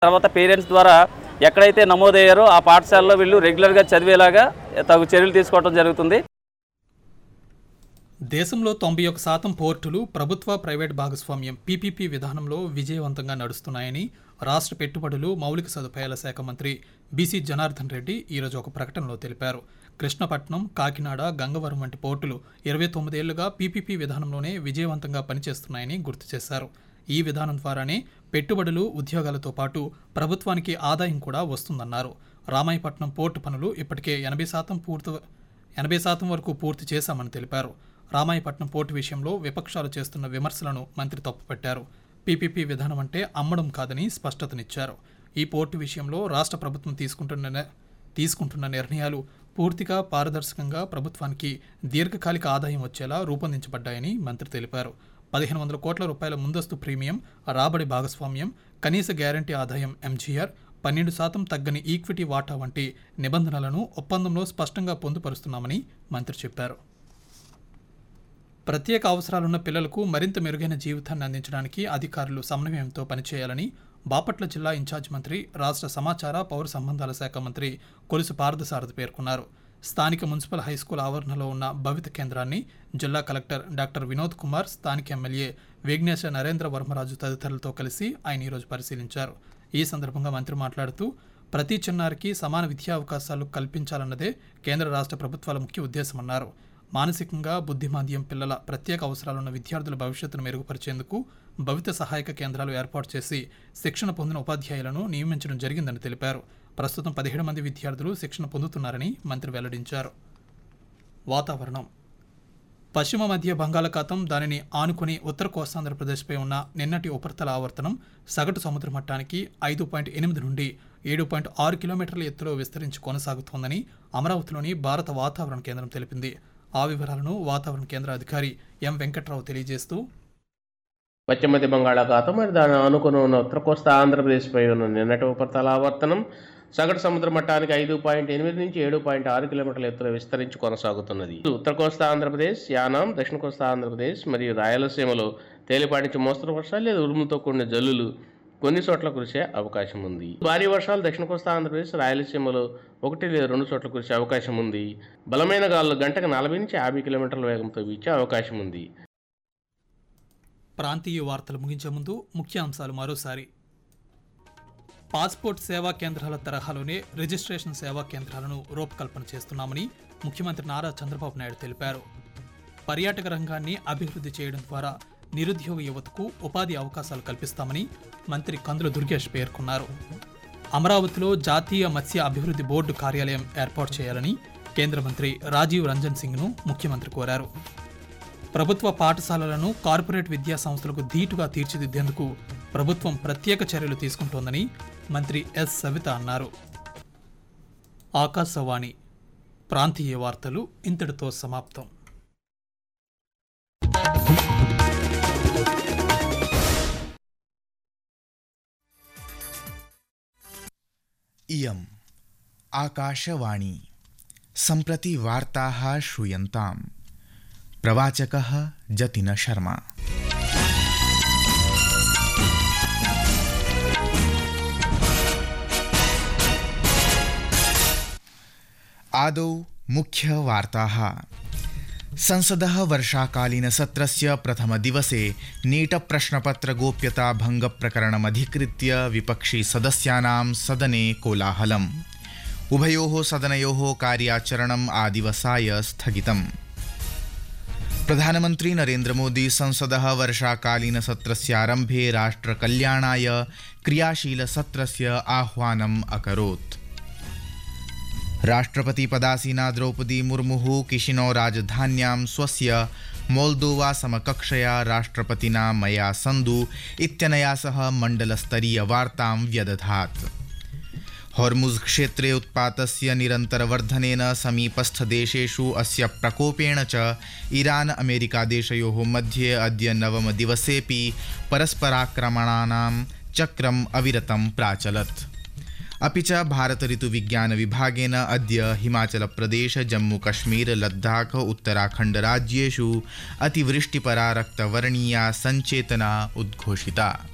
తర్వాత పేరెంట్స్ ద్వారా ఎక్కడైతే నమోదయ్యారో ఆ పాఠశాలలో వీళ్ళు రెగ్యులర్గా చదివేలాగా తగు చర్యలు తీసుకోవడం జరుగుతుంది. దేశంలో 91% పోర్టులు ప్రభుత్వ ప్రైవేట్ భాగస్వామ్యం పీపీపీ విధానంలో విజయవంతంగా నడుస్తున్నాయని రాష్ట్ర పెట్టుబడులు మౌలిక సదుపాయాల శాఖ మంత్రి బీసీ జనార్దన్ రెడ్డి ఈరోజు ఒక ప్రకటనలో తెలిపారు. కృష్ణపట్నం, కాకినాడ, గంగవరం వంటి పోర్టులు 29 ఏళ్లుగా పీపీపీ విధానంలోనే విజయవంతంగా పనిచేస్తున్నాయని గుర్తు చేశారు. ఈ విధానం ద్వారానే పెట్టుబడులు, ఉద్యోగాలతో పాటు ప్రభుత్వానికి ఆదాయం కూడా వస్తుందన్నారు. రామాయపట్నం పోర్టు పనులు ఇప్పటికే 80% వరకు పూర్తి చేశామని తెలిపారు. రామాయపట్నం పోర్టు విషయంలో విపక్షాలు చేస్తున్న విమర్శలను మంత్రి తప్పుపట్టారు. పీపీపీ విధానం అంటే అమ్మడం కాదని స్పష్టతనిచ్చారు. ఈ పోర్టు విషయంలో రాష్ట్ర ప్రభుత్వం తీసుకుంటున్న నిర్ణయాలు పూర్తిగా పారదర్శకంగా ప్రభుత్వానికి దీర్ఘకాలిక ఆదాయం వచ్చేలా రూపొందించబడ్డాయని మంత్రి తెలిపారు. 1500 కోట్ల రూపాయల ముందస్తు ప్రీమియం, రాబడి భాగస్వామ్యం, కనీస గ్యారంటీ ఆదాయం ఎంజీఆర్, 12% తగ్గని ఈక్విటీ వాటా వంటి నిబంధనలను ఒప్పందంలో స్పష్టంగా పొందుపరుస్తున్నామని మంత్రి చెప్పారు. ప్రత్యేక అవసరాలున్న పిల్లలకు మరింత మెరుగైన జీవితాన్ని అందించడానికి అధికారులు సమన్వయంతో పనిచేయాలని బాపట్ల జిల్లా ఇన్ఛార్జ్ మంత్రి, రాష్ట్ర సమాచార, పౌర సంబంధాల శాఖ మంత్రి కొలుసు పార్థసారథి పేర్కొన్నారు. స్థానిక మున్సిపల్ హైస్కూల్ ఆవరణలో ఉన్న భవిత కేంద్రాన్ని జిల్లా కలెక్టర్ డాక్టర్ వినోద్ కుమార్, స్థానిక ఎమ్మెల్యే విఘ్నేశ నరేంద్ర వర్మరాజు తదితరులతో కలిసి ఆయన ఈరోజు పరిశీలించారు. ఈ సందర్భంగా మంత్రి మాట్లాడుతూ, ప్రతి చిన్నారికి సమాన విద్యా అవకాశాలు కల్పించాలన్నదే కేంద్ర రాష్ట్ర ప్రభుత్వాల ముఖ్య ఉద్దేశమన్నారు. మానసికంగా బుద్ధిమాంద్యం పిల్లల ప్రత్యేక అవసరాలున్న విద్యార్థుల భవిష్యత్తును మెరుగుపరిచేందుకు భవిత సహాయక కేంద్రాలు ఏర్పాటు చేసి శిక్షణ పొందిన ఉపాధ్యాయులను నియమించడం జరిగిందని తెలిపారు. ప్రస్తుతం 17 మంది విద్యార్థులు శిక్షణ పొందుతున్నారని మంత్రి వెల్లడించారు. వాతావరణం. పశ్చిమ మధ్య బంగాళాఖాతం, దానిని ఆనుకుని ఉత్తర కోస్తాంధ్రప్రదేశ్పై ఉన్న నిన్నటి ఉపరితల ఆవర్తనం సగటు సముద్ర మట్టానికి 5.8 నుండి 7.6 కిలోమీటర్ల ఎత్తులో విస్తరించి కొనసాగుతోందని అమరావతిలోని భారత వాతావరణ కేంద్రం తెలిపింది. ఆ వివరాలను వాతావరణ కేంద్ర అధికారి ఎం వెంకట్రావు తెలియజేస్తూ, పశ్చిమ మధ్య బంగాళాఖాతం మరి దాని ఆనుకుని ఉన్న ఉత్తర కోస్తా ఆంధ్రప్రదేశ్పై ఉన్న నిన్నటి ఉపరితల ఆవర్తనం సగటు సముద్ర మట్టానికి 5.8 నుంచి 7.6 కిలోమీటర్ల ఎత్తులో విస్తరించి కొనసాగుతున్నది. ఉత్తర కోస్తా ఆంధ్రప్రదేశ్, యానాం, దక్షిణ కోస్తా ఆంధ్రప్రదేశ్ మరియు రాయలసీమలో తేలిపాటి నుంచి మోస్తరు వర్షాలు లేదా ఉరుములతో కూడిన జల్లులు కొన్ని చోట్ల కురిసే అవకాశం ఉంది. భారీ వర్షాలు దక్షిణ కోస్తా ఆంధ్రప్రదేశ్, రాయలసీమలో 1 లేదా 2 చోట్ల కురిసే అవకాశం ఉంది. బలమైన గాలులు గంటకు 40 నుంచి 50 కిలోమీటర్ల వేగంతో వీచే అవకాశం ఉంది. ప్రాంతీయ వార్తలు ముగించే ముందు ముఖ్యాంశాలు మరోసారి. పాస్పోర్ట్ సేవా కేంద్రాల తరహాలోనే రిజిస్ట్రేషన్ సేవా కేంద్రాలను రూపకల్పన చేస్తున్నామని ముఖ్యమంత్రి నారా చంద్రబాబు నాయుడు తెలిపారు. పర్యాటక రంగాన్ని అభివృద్ధి చేయడం ద్వారా నిరుద్యోగ యువతకు ఉపాధి అవకాశాలు కల్పిస్తామని మంత్రి కందుల దుర్గేష్ పేర్కొన్నారు. అమరావతిలో జాతీయ మత్స్య అభివృద్ధి బోర్డు కార్యాలయం ఏర్పాటు చేయాలని కేంద్ర మంత్రి రాజీవ్ రంజన్ సింగ్ను ముఖ్యమంత్రి కోరారు. ప్రభుత్వ పాఠశాలలను కార్పొరేట్ విద్యా సంస్థలకు ధీటుగా తీర్చిదిద్దేందుకు ప్రభుత్వం ప్రత్యేక చర్యలు తీసుకుంటోందని మంత్రి ఎస్ సవిత అన్నారు. ఆకాశవాణి ప్రాంతీయ వార్తలు ఇంతటితో సమాప్తం. इयम् आकाशवाणी सम्प्रति वार्ताः श्रूयन्ताम्. प्रवाचकः जतिन शर्मा. आदौ मुख्यवार्ताः. संसदः वर्षाकालीनसत्रस्य प्रथमदिवसे नीट प्रश्नपत्र गोप्यता भंग प्रकरणमधिकृत्य विपक्षी सदस्यानां सदने कोलाहलम्. उभयोः सदनयोः कार्याचरणम् आदिवसाय स्थगितम्. प्रधानमन्त्री नरेन्द्र मोदी संसदः वर्षाकालीनसत्रस्यारम्भे राष्ट्रकल्याणाय क्रियाशीलसत्रस्य आह्वानम् अकरोत्. राष्ट्रपतिपदासीना द्रौपदी मुर्मुः किशिनौ राजधान्यां स्वस्य मोल्दोवा समकक्षया राष्ट्रपतिना मया संधु इत्यनया सह मण्डलस्तरीयवार्तां व्यदधात्. हॉर्मुज़ क्षेत्रे उत्पातस्य निरन्तरवर्धनेन समीपस्थदेशेषु अस्य प्रकोपेण च ईरान अमेरिकादेशयोः मध्ये अद्य नवमदिवसेऽपि परस्पराक्रमणानां चक्रम् अविरतं प्राचलत्. अपि च भारत ऋतुविज्ञानविभागेन अद्य हिमाचलप्रदेश, जम्मूकश्मीर, लद्दाख, उत्तराखण्ड राज्येषु अतिवृष्टिपरा रक्तवर्णीया सञ्चेतना उद्घोषिता.